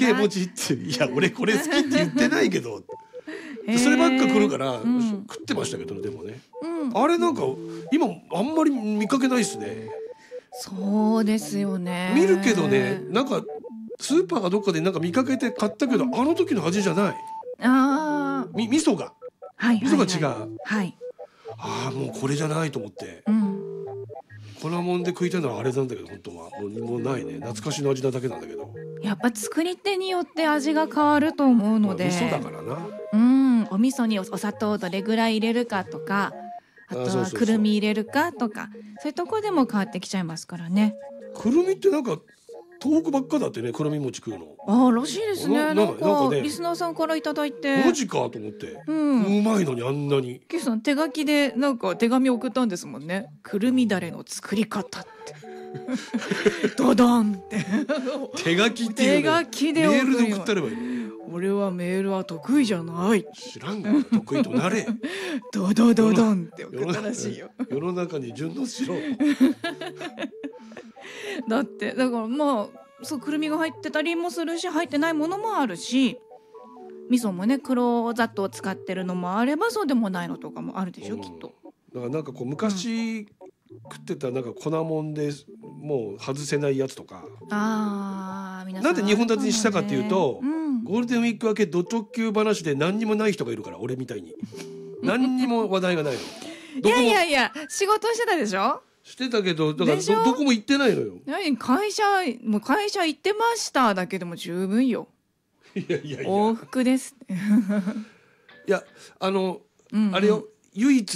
け餅って、いや俺これ好きって言ってないけどそればっか来るから、食ってましたけどでもね、あれなんか今あんまり見かけないっすね。 そうですよね。 見るけどね、なんかスーパーかどっかでなんか見かけて買ったけど、あの時の味じゃない。味噌が違う。ああもうこれじゃないと思って、粉もんで食いたいのはあれなんだけど、本当はもうないね。懐かしの味なだけなんだけど、 やっぱ作り手によって味が変わると思うので、 味噌だからな。 お味噌にお砂糖どれぐらい入れるかとか、あとはくるみ入れるかとか、そういうところでも変わってきちゃいますからね。 くるみってなんか東北ばっかだってね、くるみ餅食うの。 らしいですね。なんかリスナーさんからいただいて、 マジかと思って、うまいのにあんなに。 キさん手書きでなんか手紙送ったんですもんね。くるみだれの作り方ってドドンって手書きっていう、 手書きでメールで送ったればいい。 俺はメールは得意じゃない。 知らんが得意となれドドドドンって送ったらしいよ。 世の中に順応しろだってだからまあそう、くるみが入ってたりもするし、入ってないものもあるし、味噌もね黒砂糖を使ってるのもあれば、そうでもないのとかもあるでしょ、きっと。 だからなんかこう昔、食ってたなんか粉もんでもう外せないやつとか、 皆さんなんで2本立てにしたかっていうと、ゴールデンウィーク明けド直球話で何にもない人がいるから、俺みたいに何にも話題がないの。 いや仕事してたでしょ。 してたけど、だからどこも行ってないのよ。 会社行ってましただけでも十分よ。 いや往復ですいやあれよ、唯一、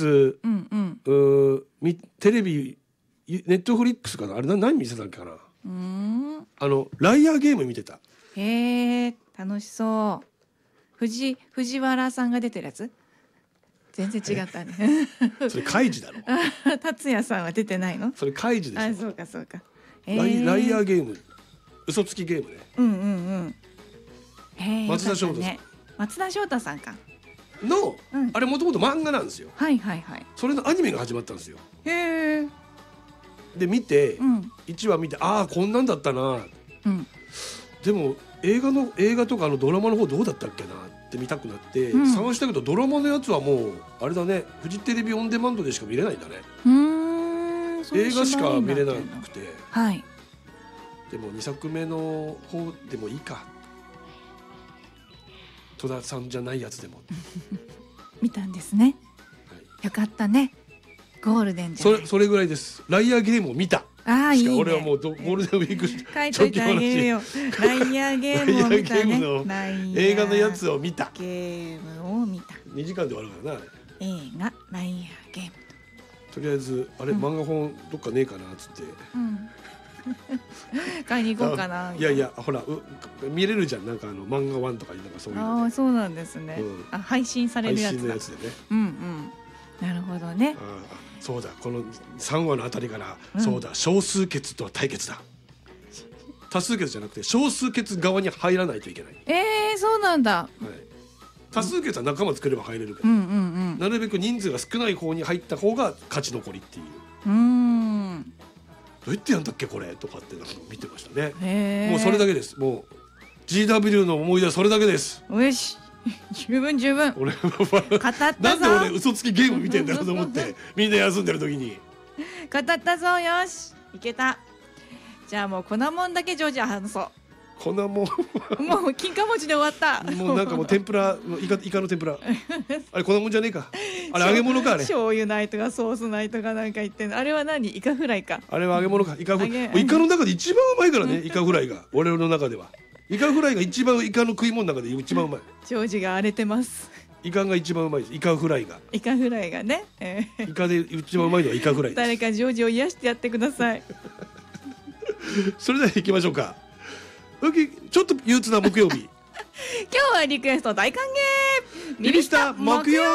テレビネットフリックスかな、あれ何見せたっけかな、ライアーゲーム見てた。 へえ、楽しそう。藤原さんが出てるやつ。全然違ったねそれカイジだろ達也さんは出てないの。 それカイジでしょ。 そうかそうか。 ライアーゲーム、嘘つきゲームね。松田翔太さん。 松田翔太さんかの、あれもともと漫画なんですよ。それのアニメが始まったんですよ。 へえ。 で見て、1話見て、ああこんなんだったな、でも映画とかドラマの方どうだったっけなって見たくなって、探したけど、ドラマのやつはもうあれだね、フジテレビオンデマンドでしか見れないんだね。映画しか見れなくて、でも2作目の方でもいいか、戸田さんじゃないやつでも見たんですね。よかったね。ゴールデンじゃない。 それぐらいです。ライアーゲームを見た。 いいね。 俺はもうゴールデンウィーク書いといてあげるよ。ライアーゲームを見たね。 映画のやつを見た。 ゲームを見た。 2時間で終わるからな。 映画ライアーゲーム。 とりあえずあれ、漫画本どっかねえかなっつって。 買いに行こうかな。 いやほら見れるじゃん、なんか漫画ワンとかなんかそういうの。 そうなんですね。配信されるやつだ。 配信のやつでね。 なるほどね。 そうだ、この3話のあたりから、そうだ、少数決とは対決だ。多数決じゃなくて少数決側に入らないといけない。 そうなんだ。 多数決は仲間作れば入れるけど、なるべく人数が少ない方に入った方が勝ち残りっていう。どうやってやんだっけこれとかってなんか見てましたね。もうそれだけです。もう GW の思い出はそれだけです。 よし十分俺語ったぞ。 なんで俺嘘つきゲーム見てんだよと思ってみんな休んでる時に語ったぞ。よしいけた。じゃあもう粉もんだけ常時話そう。 粉もんもう金貨餅で終わった。 もうなんかもう天ぷらイカの天ぷらあれ粉もんじゃねえか、あれ揚げ物か。あれ醤油ないとかソースないとかなんか言ってんの。あれは何？イカフライか。 あれは揚げ物か。イカの中で一番うまいからねイカフライが。俺の中ではイカフライが一番イカの食い物の中で一番うまい。 常時が荒れてます。 イカが一番うまいです。イカフライがね、 イカで一番うまいのはイカフライです。 誰か常時を癒してやってくださいそれでは行きましょうか。ちょっと憂鬱な木曜日今日はリクエスト大歓迎。 ミリスタ木曜